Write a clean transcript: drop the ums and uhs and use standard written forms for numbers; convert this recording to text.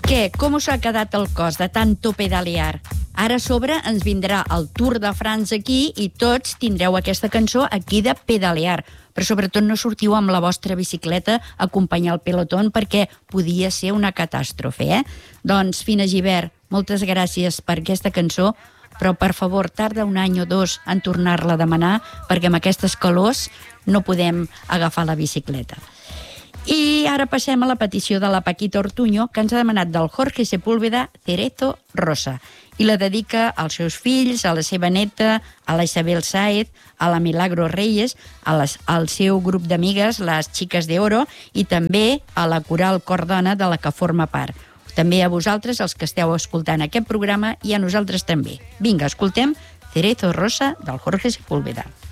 Què? Com us ha quedat el cos de tanto pedalear? Ara a sobre ens vindrà el Tour de France aquí i tots tindreu aquesta cançó aquí de pedalear. Però sobretot no sortiu amb la vostra bicicleta a acompanyar el pelotón perquè podia ser una catàstrofe, Doncs, Fina Gibert, moltes gràcies per aquesta cançó, però per favor, tarda un any o dos en tornar-la a demanar perquè amb aquestes calors no podem agafar la bicicleta. I ara passem a la petició de la Paquita Ortuño, que ens ha demanat del Jorge Sepúlveda Cerezo Rosa, i la dedica als seus fills, a la seva neta, a la Isabel Sáez, a la Milagro Reyes, al seu grup d'amigues, les Xiques de Oro, i també a la Coral Cor Dona, de la que forma part. També a vosaltres, els que esteu escoltant aquest programa, i a nosaltres també. Vinga, escoltem Cerezo Rosa del Jorge Sepúlveda.